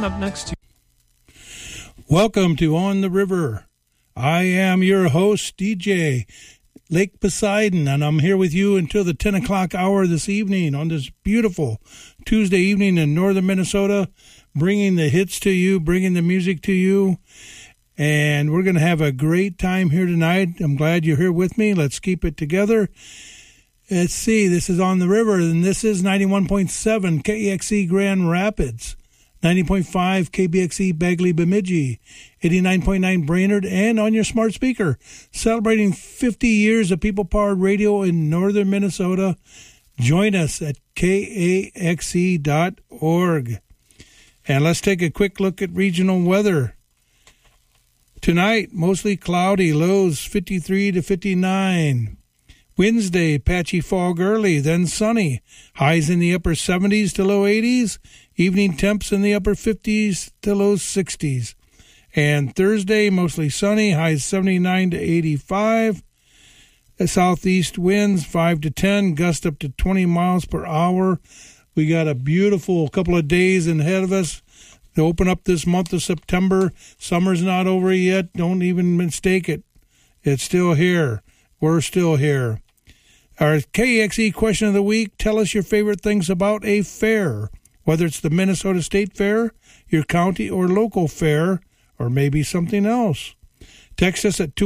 Coming up next. Welcome to On the River. I am your host, DJ Lake Poseidon, and I'm here with you until the 10 o'clock hour this evening on this beautiful Tuesday evening in northern Minnesota, bringing the hits to you, bringing the music to you, and we're going to have a great time here tonight. I'm glad you're here with me. Let's keep it together. Let's see, this is On the River, and this is 91.7 KEXE Grand Rapids, 90.5 KBXE Bagley Bemidji, 89.9 Brainerd, and on your smart speaker, celebrating 50 years of people-powered radio in northern Minnesota. Join us at KAXE.org. And let's take a quick look at regional weather. Tonight, mostly cloudy, lows 53 to 59. Wednesday, patchy fog early, then sunny. Highs in the upper 70s to low 80s. Evening temps in the upper 50s to low 60s. And Thursday, mostly sunny. Highs 79 to 85. Southeast winds 5 to 10. Gust up to 20 miles per hour. We got a beautiful couple of days ahead of us to open up this month of September. Summer's not over yet. Don't even mistake it. It's still here. We're still here. Our KEXE question of the week, tell us your favorite things about a fair, whether it's the Minnesota State Fair, your county or local fair, or maybe something else. Text us at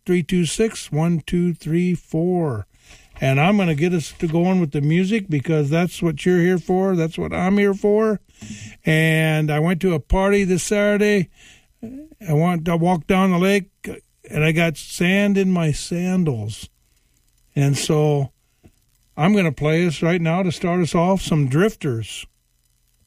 218-326-1234. And I'm going to get us to go on with the music because that's what you're here for. That's what I'm here for. And I went to a party this Saturday. I walked down the lake, and I got sand in my sandals. And so I'm going to play us right now to start us off some Drifters.